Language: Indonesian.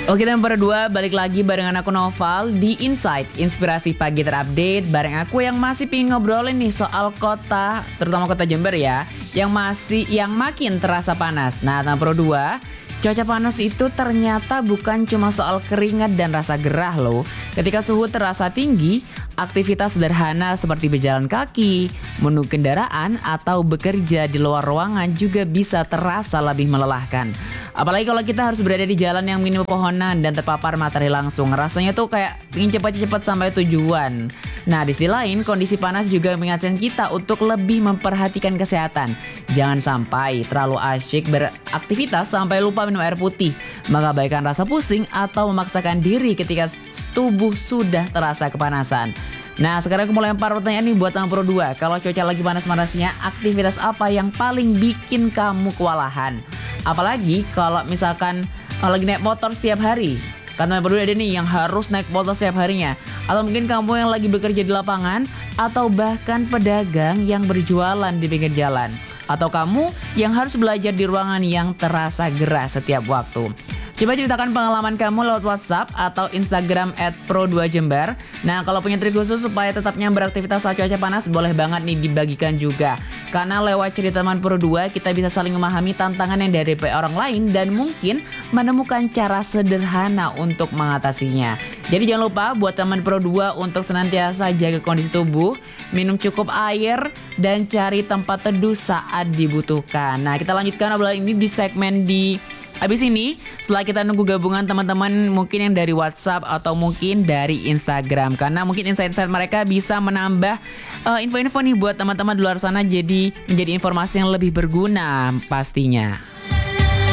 Oke, dan berdua balik lagi barengan aku Noval di Insight Inspirasi Pagi terupdate bareng aku yang masih pingin ngobrolin nih soal kota, terutama kota Jember ya, yang makin terasa panas. Nah, dan berdua, cuaca panas itu ternyata bukan cuma soal keringat dan rasa gerah loh. Ketika suhu terasa tinggi, aktivitas sederhana seperti berjalan kaki, menunggu kendaraan, atau bekerja di luar ruangan juga bisa terasa lebih melelahkan. Apalagi kalau kita harus berada di jalan yang minim pepohonan dan terpapar matahari langsung. Rasanya tuh kayak ingin cepat-cepat sampai tujuan. Nah, di sisi lain, kondisi panas juga mengingatkan kita untuk lebih memperhatikan kesehatan. Jangan sampai terlalu asyik beraktivitas sampai lupa minum air putih, mengabaikan rasa pusing, atau memaksakan diri ketika tubuh sudah terasa kepanasan. Nah, sekarang aku mau lempar pertanyaan nih buat Pro 2. Kalau cuaca lagi panas-panasnya, aktivitas apa yang paling bikin kamu kewalahan? Apalagi kalau misalkan lagi naik motor setiap hari. Karena berdua ada nih yang harus naik motor setiap harinya. Atau mungkin kamu yang lagi bekerja di lapangan. Atau bahkan pedagang yang berjualan di pinggir jalan. Atau kamu yang harus belajar di ruangan yang terasa gerah setiap waktu. Coba ceritakan pengalaman kamu lewat WhatsApp atau Instagram @pro2jember. Nah, kalau punya trik khusus supaya tetapnya beraktivitas saat cuaca panas, boleh banget nih dibagikan juga. Karena lewat cerita teman Pro 2, kita bisa saling memahami tantangan yang dihadapi orang lain dan mungkin menemukan cara sederhana untuk mengatasinya. Jadi jangan lupa buat teman Pro 2 untuk senantiasa jaga kondisi tubuh, minum cukup air, dan cari tempat teduh saat dibutuhkan. Nah, kita lanjutkan obrolan ini di segmen Abis ini, setelah kita nunggu gabungan teman-teman mungkin yang dari WhatsApp atau mungkin dari Instagram. Karena mungkin insight-insight mereka bisa menambah info-info nih buat teman-teman di luar sana, jadi menjadi informasi yang lebih berguna pastinya.